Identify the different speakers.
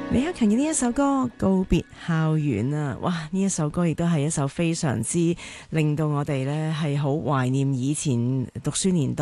Speaker 1: 李克勤嘅呢一首歌《告別校園》啊，哇！呢一首歌亦都係一首非常之令到我哋呢係好懷念以前讀書年代。